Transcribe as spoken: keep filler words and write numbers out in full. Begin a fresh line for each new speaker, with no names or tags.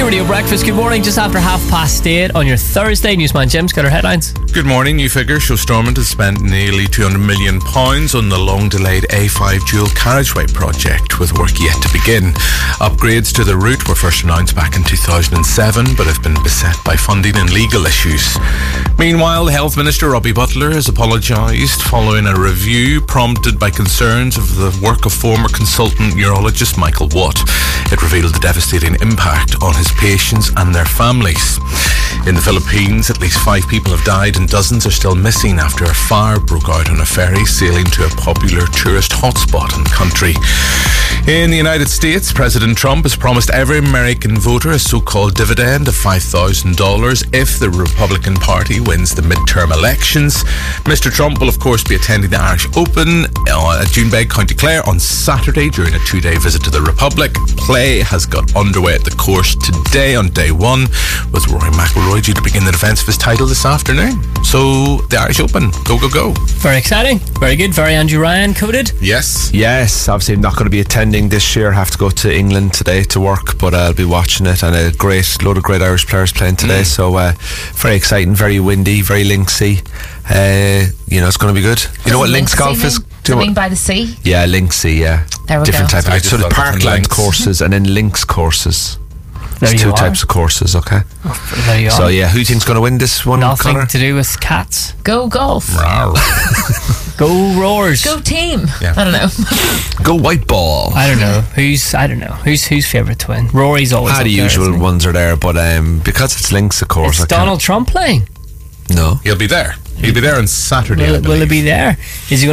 Radio Breakfast. Good morning, just after half past eight on your Thursday. Newsman Jim's got our headlines.
Good morning. New figures show Stormont has spent nearly two hundred million pounds on the long-delayed A five dual carriageway project, with work yet to begin. Upgrades to the route were first announced back in two thousand seven, but have been beset by funding and legal issues. Meanwhile, the Health Minister, Robbie Butler, has apologised following a review prompted by concerns of the work of former consultant neurologist Michael Watt. It revealed the devastating impact on his patients and their families. In the Philippines, at least five people have died and dozens are still missing after a fire broke out on a ferry sailing to a popular tourist hotspot in the country. In the United States, President Trump has promised every American voter a so-called dividend of five thousand dollars if the Republican Party wins the midterm elections. Mister Trump will, of course, be attending the Irish Open at Junebeg, County Clare on Saturday during a two-day visit to the Republic. Play has got underway at the course today on day one, with Rory McIlroy due to begin the defence of his title this afternoon. So, the Irish Open, go, go, go.
Very exciting. Very good. Very Andrew Ryan coded.
Yes.
Yes, obviously I'm not going to be attending this year. I have to go to England today to work, but I'll be watching it, and a great load of great Irish players playing today. Mm. So, uh, very exciting, very windy, very linksy. Uh, you know, it's going to be good. You know what links golf is?
Do you mean by the sea?
Yeah, linksy, yeah.
There we
different
go.
type of, sort of parkland courses and then links courses. There's two are. types of courses, okay?
Oh, there you
so,
are.
yeah, who do you think's going to win this one,
Nothing
Connor?
to do with cats.
Go golf.
Go Roars.
Go team.
Yeah.
I don't know.
Go white ball.
I don't know. Who's, I don't know. Who's whose favourite to win? Rory's always
ah,
up
the
there,
usual
isn't he?
ones are there, but um, because it's links, of course.
It's
I
Donald Trump playing.
No.
He'll be there. He'll be there on Saturday,
Will,
I believe.
will he be there? Is he going